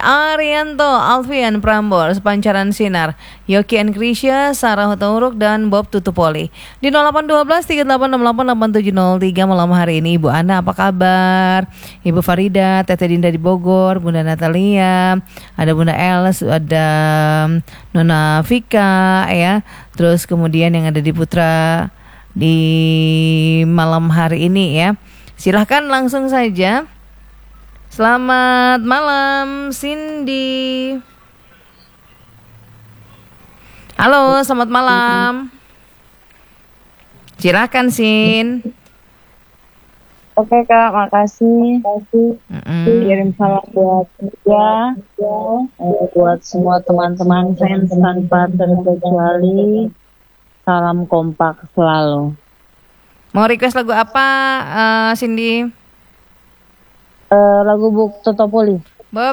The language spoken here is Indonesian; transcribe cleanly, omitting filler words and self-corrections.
Arianto, Alfian Prambors, Pancaran Sinar, Yoki and Krisya, Sarah Hutoruk, dan Bob Tutupoli. Di 0812 3868 8703 malam hari ini, Ibu Ana apa kabar? Ibu Farida, Tete Dinda di Bogor, Bunda Natalia, ada Bunda Els, ada Nona Vika, ya. Terus kemudian yang ada di Putra di malam hari ini, ya. Silahkan langsung saja. Selamat malam, Cindy. Halo, selamat malam. Silakan, Sin. Oke Kak, makasih. Kirim salam buat juga, buat semua teman-teman fans tanpa terkecuali. Salam kompak selalu. Mau request lagu apa, Cindy? Lagu Buk Totopoli.